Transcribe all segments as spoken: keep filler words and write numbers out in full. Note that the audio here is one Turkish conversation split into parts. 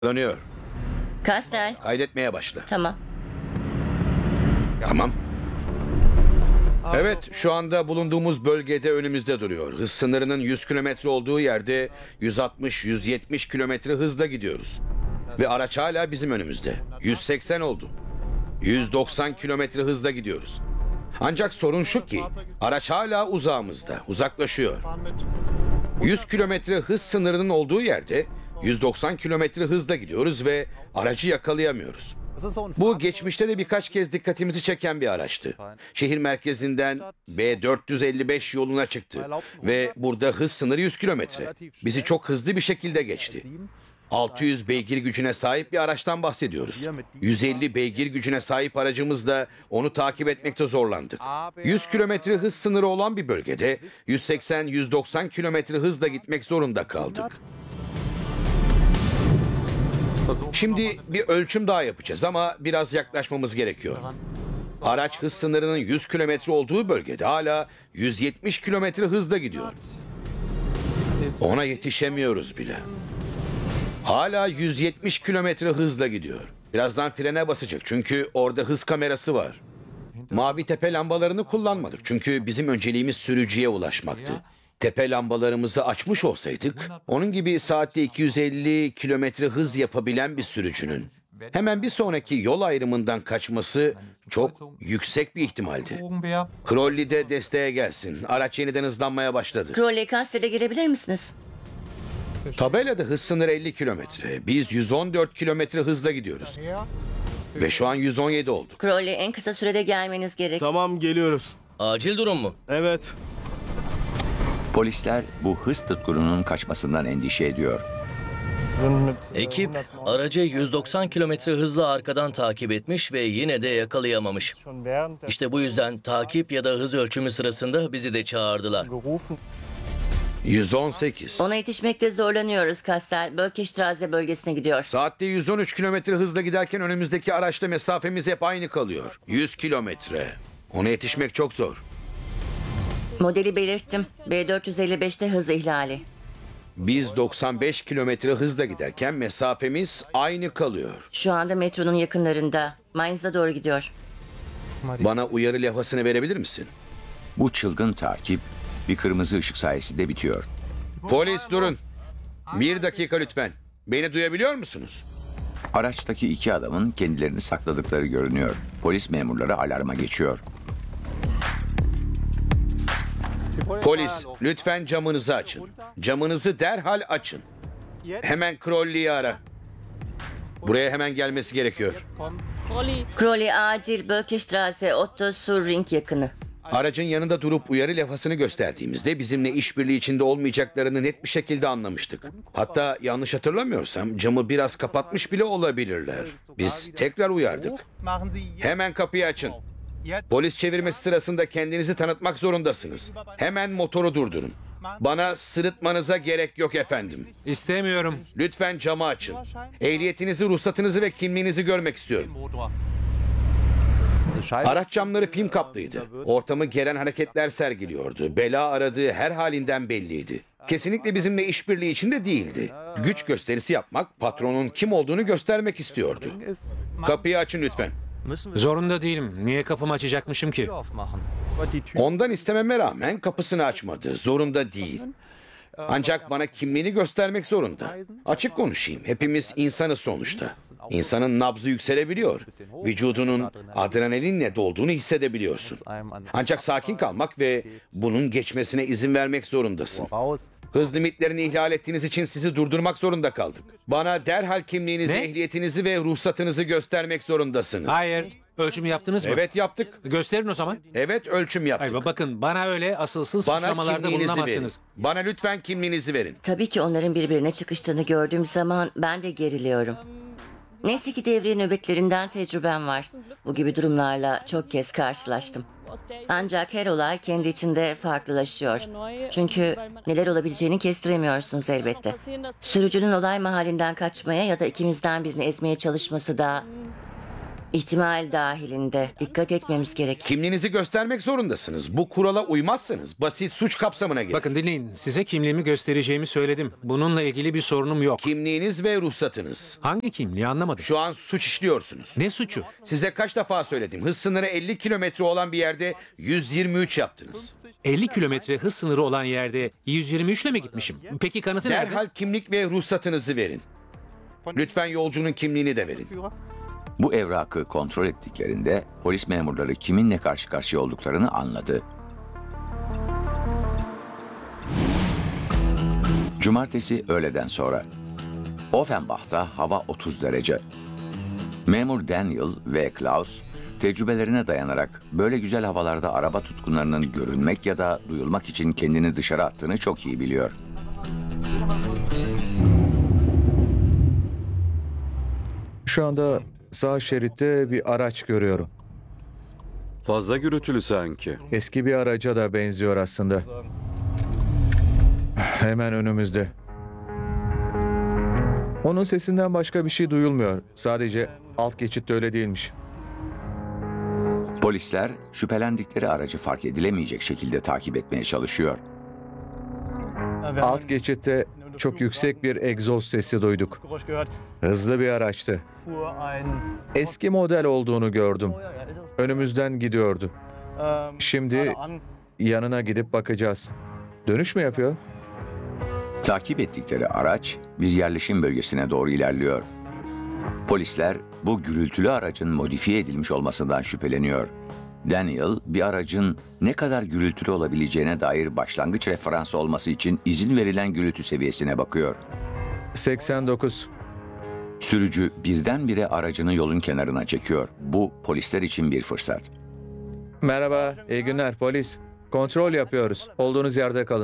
Dönüyor. Kastel. Kaydetmeye başla. Tamam. Tamam. Evet, şu anda bulunduğumuz bölgede önümüzde duruyor. Hız sınırının yüz kilometre olduğu yerde yüz altmış yüz yetmiş kilometre hızla gidiyoruz. Ve araç hala bizim önümüzde. yüz seksen oldu. yüz doksan kilometre hızla gidiyoruz. Ancak sorun şu ki araç hala uzağımızda, uzaklaşıyor. yüz kilometre hız sınırının olduğu yerde yüz doksan kilometre hızla gidiyoruz ve aracı yakalayamıyoruz. Bu geçmişte de birkaç kez dikkatimizi çeken bir araçtı. Şehir merkezinden B dört yüz elli beş yoluna çıktı ve burada hız sınırı yüz kilometre. Bizi çok hızlı bir şekilde geçti. altı yüz beygir gücüne sahip bir araçtan bahsediyoruz. yüz elli beygir gücüne sahip aracımızla onu takip etmekte zorlandık. yüz kilometre hız sınırı olan bir bölgede yüz seksen yüz doksan kilometre hızla gitmek zorunda kaldık. Şimdi bir ölçüm daha yapacağız ama biraz yaklaşmamız gerekiyor. Araç hız sınırının yüz kilometre olduğu bölgede hala yüz yetmiş kilometre hızla gidiyor. Ona yetişemiyoruz bile. Hala yüz yetmiş kilometre hızla gidiyor. Birazdan frene basacak çünkü orada hız kamerası var. Mavi tepe lambalarını kullanmadık çünkü bizim önceliğimiz sürücüye ulaşmaktı. Tepe lambalarımızı açmış olsaydık, onun gibi saatte iki yüz elli kilometre hız yapabilen bir sürücünün hemen bir sonraki yol ayrımından kaçması çok yüksek bir ihtimaldi. Crowley de desteğe gelsin. Araç yeniden hızlanmaya başladı. Crowley, Kastel'e girebilir misiniz? Tabelada hız sınırı elli kilometre. Biz yüz on dört kilometre hızla gidiyoruz. Ve şu an yüz on yedi oldu. Crowley, en kısa sürede gelmeniz gerek. Tamam, geliyoruz. Acil durum mu? Evet. Polisler bu hız tutkurunun kaçmasından endişe ediyor. Ekip aracı yüz doksan kilometre hızla arkadan takip etmiş ve yine de yakalayamamış. İşte bu yüzden takip ya da hız ölçümü sırasında bizi de çağırdılar. yüz on sekiz. Ona yetişmekte zorlanıyoruz Kastel. Bölkestraße bölgesine gidiyor. Saatte yüz on üç kilometre hızla giderken önümüzdeki araçla mesafemiz hep aynı kalıyor. yüz kilometre. Ona yetişmek çok zor. Modeli belirttim. B dört yüz elli beşte hız ihlali. Biz doksan beş kilometre hızla giderken mesafemiz aynı kalıyor. Şu anda metronun yakınlarında. Mainz'a doğru gidiyor. Bana uyarı levhasını verebilir misin? Bu çılgın takip bir kırmızı ışık sayesinde bitiyor. Polis durun. Bir dakika lütfen. Beni duyabiliyor musunuz? Araçtaki iki adamın kendilerini sakladıkları görünüyor. Polis memurları alarma geçiyor. Polis lütfen camınızı açın. Camınızı derhal açın. Hemen Crowley'i ara. Buraya hemen gelmesi gerekiyor. Crowley, acil Bölkestraße, Otto Surring yakını. Aracın yanında durup uyarı levhasını gösterdiğimizde bizimle işbirliği içinde olmayacaklarını net bir şekilde anlamıştık. Hatta yanlış hatırlamıyorsam camı biraz kapatmış bile olabilirler. Biz tekrar uyardık. Hemen kapıyı açın. Polis çevirmesi sırasında kendinizi tanıtmak zorundasınız. Hemen motoru durdurun. Bana sırıtmanıza gerek yok efendim. İstemiyorum. Lütfen camı açın. Ehliyetinizi, ruhsatınızı ve kimliğinizi görmek istiyorum. Araç camları film kaplıydı. Ortamı geren hareketler sergiliyordu. Bela aradığı her halinden belliydi. Kesinlikle bizimle işbirliği içinde değildi. Güç gösterisi yapmak, patronun kim olduğunu göstermek istiyordu. Kapıyı açın lütfen. Zorunda değilim. Niye kapımı açacakmışım ki? Ondan istememe rağmen kapısını açmadı. Zorunda değil. Ancak bana kimliğini göstermek zorunda. Açık konuşayım. Hepimiz insanız sonuçta. İnsanın nabzı yükselebiliyor. Vücudunun adrenalinle dolduğunu hissedebiliyorsun. Ancak sakin kalmak ve bunun geçmesine izin vermek zorundasın. Hız limitlerini ihlal ettiğiniz için sizi durdurmak zorunda kaldık. Bana derhal kimliğinizi, Ne? ehliyetinizi ve ruhsatınızı göstermek zorundasınız. Hayır. Ölçümü yaptınız mı? Evet yaptık. Gösterin o zaman. Evet ölçüm yaptık. Hayır, bakın bana öyle asılsız Bana suçlamalarda kimliğinizi verin. bulunamazsınız. Bana lütfen kimliğinizi verin. Tabii ki onların birbirine çıkıştığını gördüğüm zaman ben de geriliyorum. Neyse ki devriye nöbetlerinden tecrübem var. Bu gibi durumlarla çok kez karşılaştım. Ancak her olay kendi içinde farklılaşıyor. Çünkü neler olabileceğini kestiremiyorsunuz elbette. Sürücünün olay mahallinden kaçmaya ya da ikimizden birini ezmeye çalışması da İhtimal dahilinde. Dikkat etmemiz gerek. Kimliğinizi göstermek zorundasınız. Bu kurala uymazsanız basit suç kapsamına girer. Bakın dinleyin. Size kimliğimi göstereceğimi söyledim. Bununla ilgili bir sorunum yok. Kimliğiniz ve ruhsatınız. Hangi kimliği anlamadım. Şu an suç işliyorsunuz. Ne suçu? Size kaç defa söyledim. Hız sınırı elli kilometre olan bir yerde yüz yirmi üç yaptınız. elli kilometre hız sınırı olan yerde yüz yirmi üç ile mi gitmişim? Peki kanıtı nerede? Derhal kimlik ve ruhsatınızı verin. Lütfen yolcunun kimliğini de verin. Bu evrakı kontrol ettiklerinde polis memurları kiminle karşı karşıya olduklarını anladı. Cumartesi öğleden sonra. Offenbach'ta hava otuz derece. Memur Daniel ve Klaus tecrübelerine dayanarak böyle güzel havalarda araba tutkunlarının görünmek ya da duyulmak için kendini dışarı attığını çok iyi biliyor. Şu anda sağ şeritte bir araç görüyorum. Fazla gürültülü sanki. Eski bir araca da benziyor aslında. Hemen önümüzde. Onun sesinden başka bir şey duyulmuyor. Sadece alt geçitte öyle değilmiş. Polisler şüphelendikleri aracı fark edilemeyecek şekilde takip etmeye çalışıyor. Alt geçitte çok yüksek bir egzoz sesi duyduk. Hızlı bir araçtı. Eski model olduğunu gördüm. Önümüzden gidiyordu. Şimdi yanına gidip bakacağız. Dönüş mü yapıyor? Takip ettikleri araç bir yerleşim bölgesine doğru ilerliyor. Polisler bu gürültülü aracın modifiye edilmiş olmasından şüpheleniyor. Daniel bir aracın ne kadar gürültülü olabileceğine dair başlangıç referansı olması için izin verilen gürültü seviyesine bakıyor. seksen dokuz. Sürücü birdenbire aracını yolun kenarına çekiyor. Bu polisler için bir fırsat. Merhaba, iyi günler polis. Kontrol yapıyoruz. Olduğunuz yerde kalın.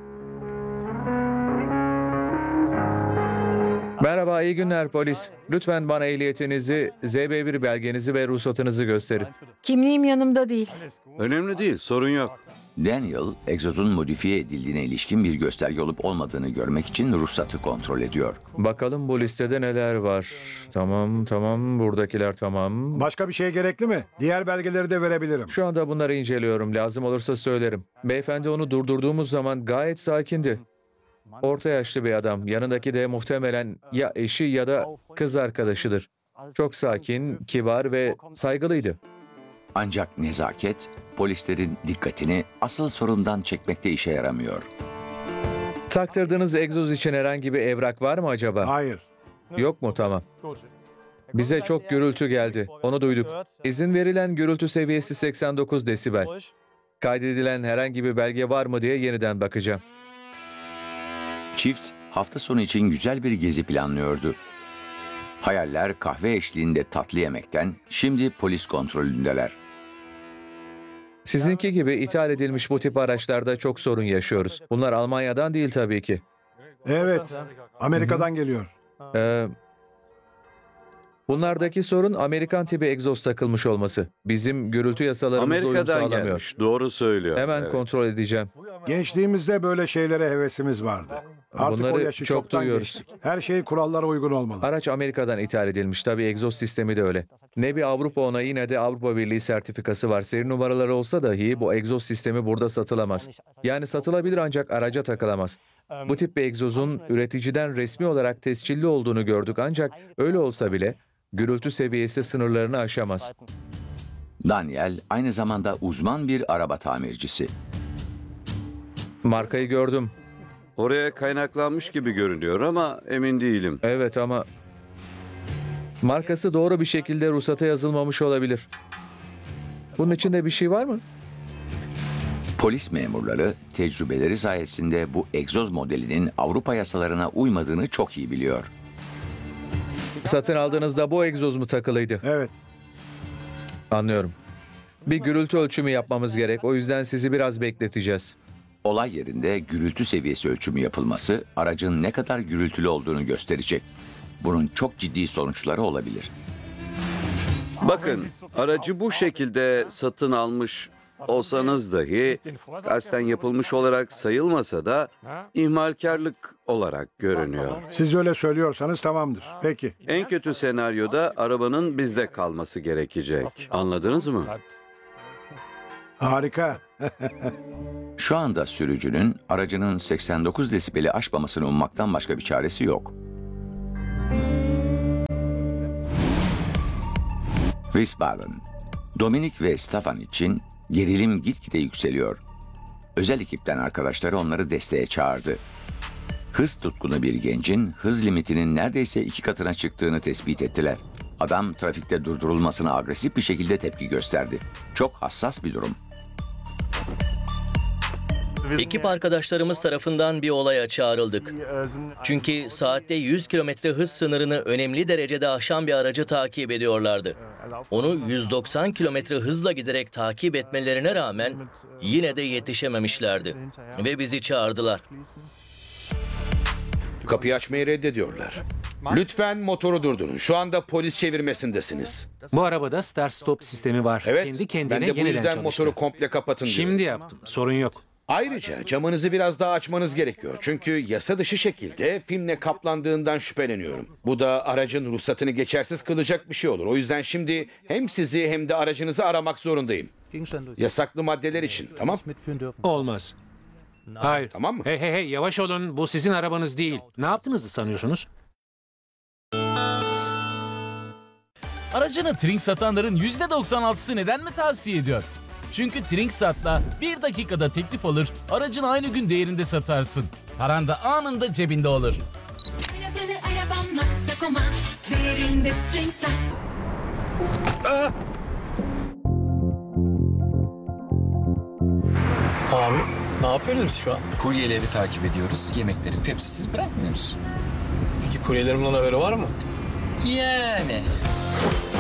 Merhaba, iyi günler polis. Lütfen bana ehliyetinizi, Z B bir belgenizi ve ruhsatınızı gösterin. Kimliğim yanımda değil. Önemli değil, sorun yok. Daniel, egzozun modifiye edildiğine ilişkin bir gösterge olup olmadığını görmek için ruhsatı kontrol ediyor. Bakalım bu listede neler var. Tamam, tamam. Buradakiler tamam. Başka bir şey gerekli mi? Diğer belgeleri de verebilirim. Şu anda bunları inceliyorum. Lazım olursa söylerim. Beyefendi onu durdurduğumuz zaman gayet sakindi. Orta yaşlı bir adam. Yanındaki de muhtemelen ya eşi ya da kız arkadaşıdır. Çok sakin, kibar ve saygılıydı. Ancak nezaket, polislerin dikkatini asıl sorundan çekmekte işe yaramıyor. Taktırdığınız egzoz için herhangi bir evrak var mı acaba? Hayır. Yok mu? Tamam. Bize çok gürültü geldi. Onu duyduk. İzin verilen gürültü seviyesi seksen dokuz desibel. Kaydedilen herhangi bir belge var mı diye yeniden bakacağım. Çift hafta sonu için güzel bir gezi planlıyordu. Hayaller kahve eşliğinde tatlı yemekten şimdi polis kontrolündeler. Sizinki gibi ithal edilmiş bu tip araçlarda çok sorun yaşıyoruz. Bunlar Almanya'dan değil tabii ki. Evet. Amerika'dan geliyor. Ee, bunlardaki sorun Amerikan tipi egzoz takılmış olması. Bizim gürültü yasalarımızla uyum Amerika'dan sağlamıyor. gelmiş, doğru söylüyor. Hemen Evet. kontrol edeceğim. Gençliğimizde böyle şeylere hevesimiz vardı. Artık Bunları o yaşı çok çoktan duyuyoruz. geçtik. Her şey kurallara uygun olmalı. Araç Amerika'dan ithal edilmiş. Tabii egzoz sistemi de öyle. Ne bir Avrupa onayı ne de Avrupa Birliği sertifikası var. Seri numaraları olsa dahi bu egzoz sistemi burada satılamaz. Yani satılabilir ancak araca takılamaz. Bu tip bir egzozun üreticiden resmi olarak tescilli olduğunu gördük ancak öyle olsa bile gürültü seviyesi sınırlarını aşamaz. Daniel aynı zamanda uzman bir araba tamircisi. Markayı gördüm. Oraya kaynaklanmış gibi görünüyor ama emin değilim. Evet ama markası doğru bir şekilde ruhsata yazılmamış olabilir. Bunun içinde bir şey var mı? Polis memurları tecrübeleri sayesinde bu egzoz modelinin Avrupa yasalarına uymadığını çok iyi biliyor. Satın aldığınızda bu egzoz mu takılıydı? Evet. Anlıyorum. Bir gürültü ölçümü yapmamız gerek. O yüzden sizi biraz bekleteceğiz. Olay yerinde gürültü seviyesi ölçümü yapılması aracın ne kadar gürültülü olduğunu gösterecek. Bunun çok ciddi sonuçları olabilir. Bakın, aracı bu şekilde satın almış olsanız dahi kasten yapılmış olarak sayılmasa da ihmalkarlık olarak görünüyor. Siz öyle söylüyorsanız tamamdır. Peki. En kötü senaryoda arabanın bizde kalması gerekecek. Anladınız mı? Harika. Şu anda sürücünün aracının seksen dokuz desibeli aşmamasını ummaktan başka bir çaresi yok. Wiesbaden, Dominik ve Stefan için gerilim gitgide yükseliyor. Özel ekipten arkadaşları onları desteğe çağırdı. Hız tutkunu bir gencin hız limitinin neredeyse iki katına çıktığını tespit ettiler. Adam trafikte durdurulmasına agresif bir şekilde tepki gösterdi. Çok hassas bir durum. Ekip arkadaşlarımız tarafından bir olaya çağrıldık. Çünkü saatte yüz kilometre hız sınırını önemli derecede aşan bir aracı takip ediyorlardı. Onu yüz doksan kilometre hızla giderek takip etmelerine rağmen yine de yetişememişlerdi. Ve bizi çağırdılar. Kapıyı açmayı reddediyorlar. Lütfen motoru durdurun. Şu anda polis çevirmesindesiniz. Bu arabada start stop sistemi var. Evet, Kendi kendine ben de bu yeniden yüzden çalıştı. motoru komple kapatın diyorum. Şimdi yaptım. Sorun yok. Ayrıca camınızı biraz daha açmanız gerekiyor. Çünkü yasa dışı şekilde filmle kaplandığından şüpheleniyorum. Bu da aracın ruhsatını geçersiz kılacak bir şey olur. O yüzden şimdi hem sizi hem de aracınızı aramak zorundayım. Yasaklı maddeler için, tamam? Olmaz. Hayır. Tamam mı? Hey hey hey yavaş olun. Bu sizin arabanız değil. Ne yaptığınızı sanıyorsunuz? Aracını Trink satanların yüzde doksan altısı neden mi tavsiye ediyor? Çünkü Trinksat'la bir dakikada teklif alır, aracın aynı gün değerinde satarsın. Paran da anında cebinde olur. Arabanı arabam nokta com'a değerinde Trinksat. Abi ne yapıyoruz şu an? Kuryeleri takip ediyoruz. Yemekleri Pepsi'siz bırakmıyoruz. Peki kuryelerin bundan haberi var mı? Yani.